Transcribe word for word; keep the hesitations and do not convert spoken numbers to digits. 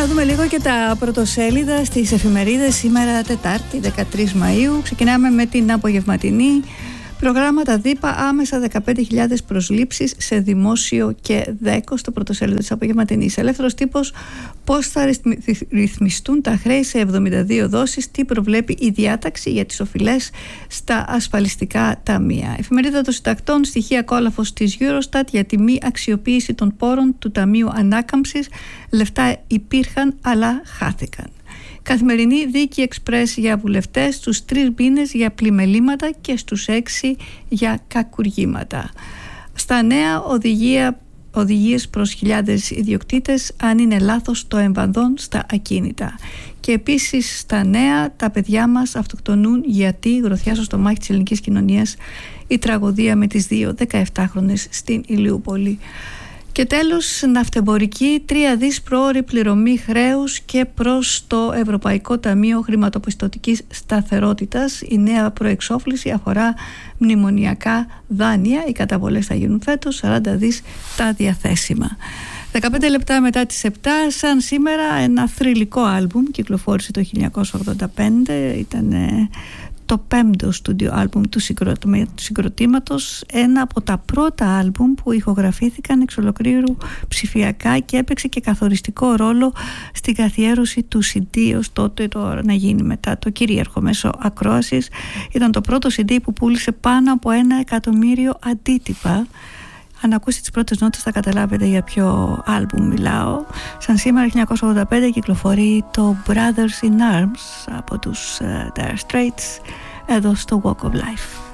να δούμε λίγο και τα πρωτοσέλιδα στις εφημερίδες σήμερα Τετάρτη δεκατρείς Μαΐου. Ξεκινάμε με την απογευματινή. Προγράμματα ΔΥΠΑ, άμεσα δεκαπέντε χιλιάδες προσλήψεις σε δημόσιο και ΔΕΚΟ στο πρωτοσέλιδο της απογευματινής. Ελεύθερος τύπος, πώς θα ρυθμιστούν τα χρέη σε εβδομήντα δύο δόσεις, τι προβλέπει η διάταξη για τις οφειλές στα ασφαλιστικά ταμεία. Εφημερίδα των Συντακτών, στοιχεία κόλαφος της Eurostat για τη μη αξιοποίηση των πόρων του Ταμείου Ανάκαμψης. Λεφτά υπήρχαν αλλά χάθηκαν. Καθημερινή δίκη εξπρές για βουλευτές, στους τρεις μήνες για πλημελήματα και στους έξι για κακουργήματα. Στα νέα, οδηγία, οδηγίες προς χιλιάδες ιδιοκτήτες αν είναι λάθος το εμβανδόν στα ακίνητα. Και επίσης στα νέα, τα παιδιά μας αυτοκτονούν γιατί γροθιά στο στομάχι της ελληνικής κοινωνίας η τραγωδία με τις δύο δεκαεπτάχρονες στην Ηλιούπολη. Και τέλος, ναυτεμπορική, τρία δις πρόωρη πληρωμή χρέους και προς το Ευρωπαϊκό Ταμείο Χρηματοπιστωτικής Σταθερότητας. Η νέα προεξόφληση αφορά μνημονιακά δάνεια. Οι καταβολές θα γίνουν φέτος, σαράντα δις τα διαθέσιμα. δεκαπέντε λεπτά μετά τις επτά, σαν σήμερα, ένα θρυλικό άλμπουμ κυκλοφόρησε το χίλια εννιακόσια ογδόντα πέντε. Ήταν το πέμπτο στούντιο άλμπουμ του συγκροτήματος, ένα από τα πρώτα άλμπουμ που ηχογραφήθηκαν εξ ολοκλήρου ψηφιακά και έπαιξε και καθοριστικό ρόλο στην καθιέρωση του σι ντι, ως τότε το να γίνει μετά το κυρίαρχο μέσο ακρόασης. Ήταν το πρώτο σι ντι που πούλησε πάνω από ένα εκατομμύριο αντίτυπα. Αν ακούσετε τις πρώτες νότες θα καταλάβετε για ποιο άλμπουμ μιλάω. Σαν σήμερα, χίλια εννιακόσια ογδόντα πέντε, κυκλοφορεί το Brothers in Arms από τους uh, Dire Straits εδώ στο Walk of Life.